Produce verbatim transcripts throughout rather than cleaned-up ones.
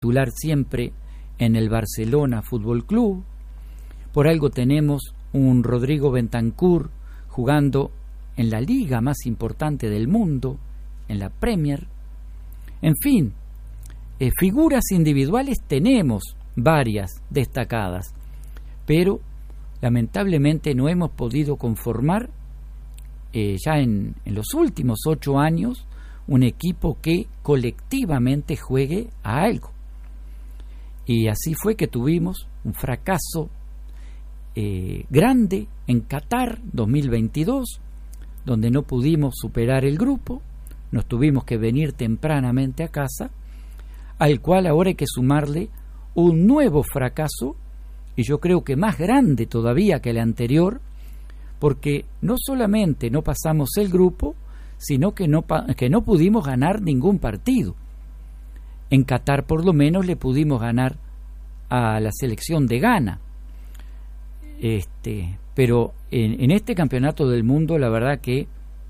titular siempre en el Barcelona Fútbol Club. Por algo tenemos un Rodrigo Bentancur jugando en la liga más importante del mundo, en la Premier. En fin, eh, figuras individuales tenemos varias destacadas, pero lamentablemente no hemos podido conformar eh, ya en, en los últimos ocho años un equipo que colectivamente juegue a algo. Y así fue que tuvimos un fracaso eh, grande en Qatar dos mil veintidós, donde no pudimos superar el grupo, nos tuvimos que venir tempranamente a casa, al cual ahora hay que sumarle un nuevo fracaso, y yo creo que más grande todavía que el anterior, porque no solamente no pasamos el grupo, sino que no, que no pudimos ganar ningún partido. En Qatar por lo menos le pudimos ganar a la selección de Ghana. Este, pero en, en este campeonato del mundo la verdad que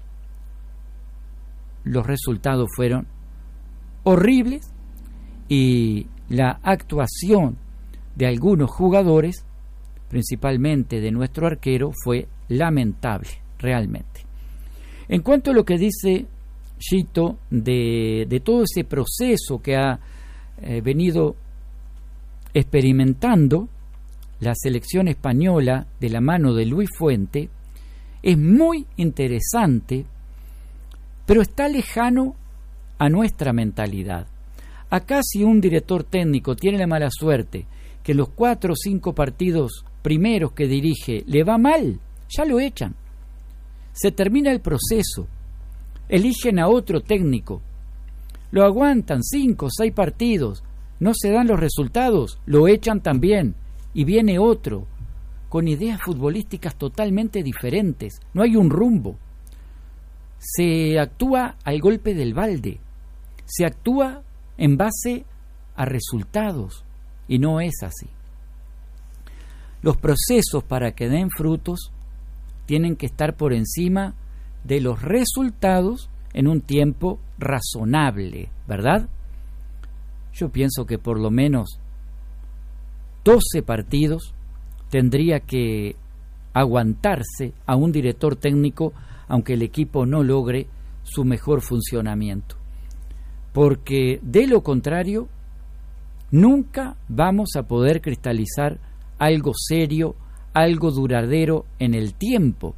los resultados fueron horribles y la actuación de algunos jugadores, principalmente de nuestro arquero, fue lamentable, realmente. En cuanto a lo que dice Chito de, de todo ese proceso que ha eh, venido experimentando la selección española de la mano de Luis Fuente, es muy interesante, pero está lejano a nuestra mentalidad. Acá si un director técnico tiene la mala suerte que los cuatro o cinco partidos primeros que dirige le va mal, ya lo echan. Se termina el proceso, eligen a otro técnico, lo aguantan cinco o seis partidos, no se dan los resultados, lo echan también, y viene otro, con ideas futbolísticas totalmente diferentes, no hay un rumbo. Se actúa al golpe del balde, se actúa en base a resultados, y no es así. Los procesos para que den frutos tienen que estar por encima de los resultados en un tiempo razonable, ¿verdad? Yo pienso que por lo menos doce partidos tendría que aguantarse a un director técnico aunque el equipo no logre su mejor funcionamiento, porque de lo contrario nunca vamos a poder cristalizar algo serio, algo duradero en el tiempo.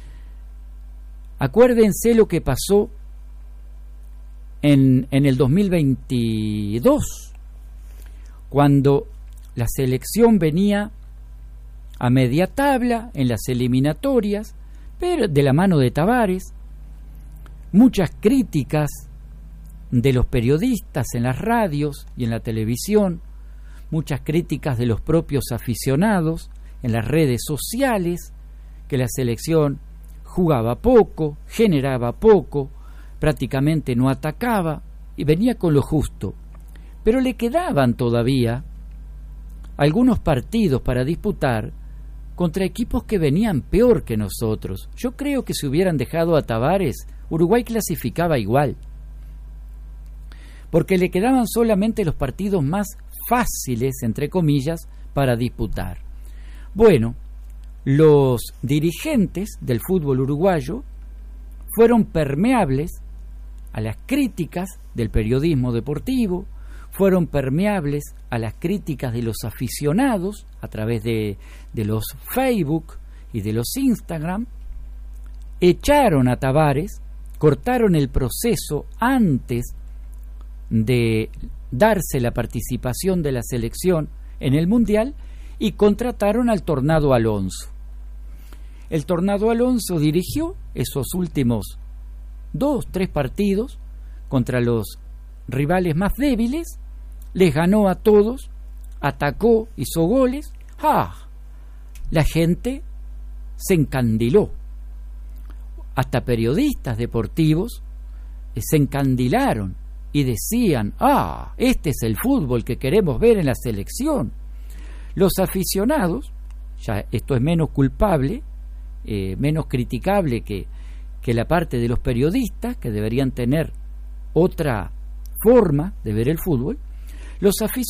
Acuérdense lo que pasó en, en el dos mil veintidós, cuando la selección venía a media tabla en las eliminatorias, pero de la mano de Tavares, muchas críticas de los periodistas en las radios y en la televisión, muchas críticas de los propios aficionados en las redes sociales, que la selección jugaba poco, generaba poco, prácticamente no atacaba y venía con lo justo. Pero le quedaban todavía algunos partidos para disputar contra equipos que venían peor que nosotros. Yo creo que si hubieran dejado a Tavares, Uruguay clasificaba igual, porque le quedaban solamente los partidos más fáciles, entre comillas, para disputar. Bueno, los dirigentes del fútbol uruguayo fueron permeables a las críticas del periodismo deportivo, fueron permeables a las críticas de los aficionados a través de, de los Facebook y de los Instagram, echaron a Tavares, cortaron el proceso antes de darse la participación de la selección en el Mundial y contrataron al Tornado Alonso. El Tornado Alonso dirigió esos últimos dos, tres partidos contra los rivales más débiles, les ganó a todos, atacó, hizo goles. ¡Ah! La gente se encandiló. Hasta periodistas deportivos se encandilaron y decían: ¡ah! Este es el fútbol que queremos ver en la selección. Los aficionados, ya esto es menos culpable, eh, menos criticable que, que la parte de los periodistas, que deberían tener otra forma de ver el fútbol. Los aficionados